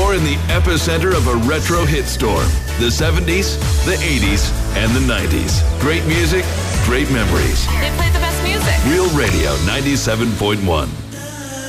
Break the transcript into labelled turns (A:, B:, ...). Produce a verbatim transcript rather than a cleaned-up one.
A: You're in the epicenter of a retro hit storm. The seventies, the eighties, and the nineties. Great music, great memories.
B: They played the best music.
A: Real Radio ninety-seven point one.